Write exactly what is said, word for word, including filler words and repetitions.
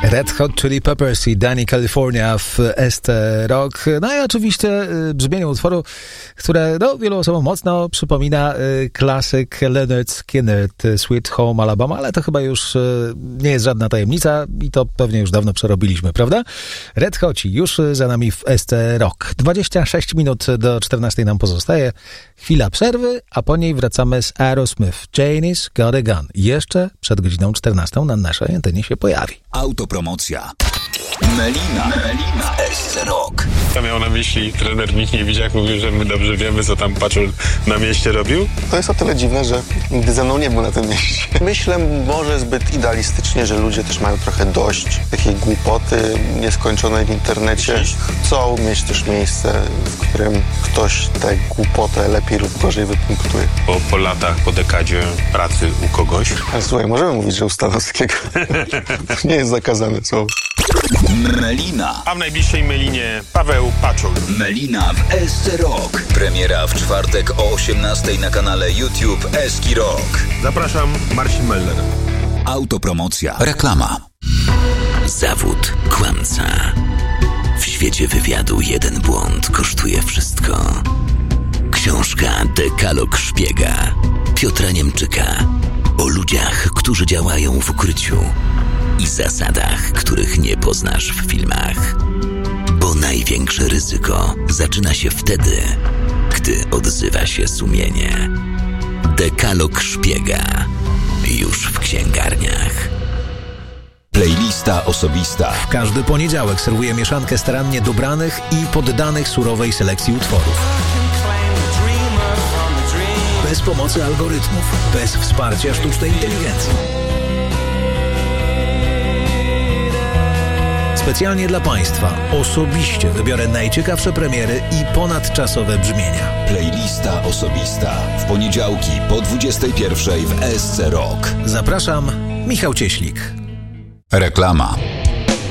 Red Hot Chili Peppers i Danny California w S T Rock. No i oczywiście y, brzmienie utworu, które no, wielu osobom mocno przypomina y, klasyk Lynyrd Skynyrd, y, Sweet Home Alabama, ale to chyba już y, nie jest żadna tajemnica i to pewnie już dawno przerobiliśmy, prawda? Red Hot już y, za nami w S T Rock. dwadzieścia sześć minut do czternastej nam pozostaje. Chwila przerwy, a po niej wracamy z Aerosmith. Janie's Got a Gun. Jeszcze przed godziną czternastą na naszej antenie się pojawi. Autopromocja. Melina. Melina. S C Rock. To miał na myśli trener Michniewidziak, mówił, że my dobrze wiemy, co tam Paczul na mieście robił. To jest o tyle dziwne, że nigdy ze mną nie był na tym mieście. Myślę może zbyt idealistycznie, że ludzie też mają trochę dość takiej głupoty nieskończonej w internecie. Chcą mieć też miejsce, w którym ktoś tę głupotę lepiej lub gorzej wypunktuje. Po, po latach, po dekadzie pracy u kogoś. Ale słuchaj, możemy mówić, że u Stanowskiego. To nie jest zakazane słowo. Melina. A w najbliższej Melinie Paweł Paczul. Melina w S C Rock. Premiera w czwartek o osiemnastej na kanale YouTube Eski Rock. Zapraszam, Marcin Meller. Autopromocja. Reklama. Zawód kłamca. W świecie wywiadu jeden błąd kosztuje wszystko. Książka Dekalog Szpiega Piotra Niemczyka o ludziach, którzy działają w ukryciu i zasadach, których nie poznasz w filmach. Bo największe ryzyko zaczyna się wtedy, gdy odzywa się sumienie. Dekalog Szpiega już w księgarniach. Playlista osobista. W każdy poniedziałek serwuję mieszankę starannie dobranych i poddanych surowej selekcji utworów. Bez pomocy algorytmów, bez wsparcia sztucznej inteligencji. Specjalnie dla Państwa osobiście wybiorę najciekawsze premiery i ponadczasowe brzmienia. Playlista osobista. W poniedziałki po dwudziestej pierwszej w S C Rock. Zapraszam, Michał Cieślik. Reklama.